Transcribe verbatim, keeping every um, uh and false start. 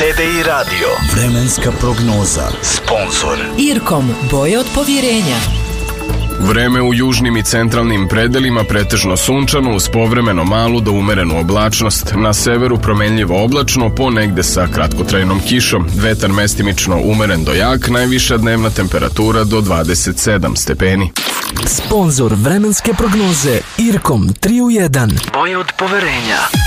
R D I Radio. Vremenska prognoza. Sponzor Irkom, boje od povjerenja. Vreme u južnim i centralnim predelima pretežno sunčano uz povremeno malu do umerenu oblačnost. Na severu promenljivo oblačno, ponegde sa kratkotrajnom kišom. Vetar mestimično umeren do jak, najviša dnevna temperatura do dvadeset sedam stepeni. Sponzor vremenske prognoze Irkom tri u jedan. Boje od poverenja.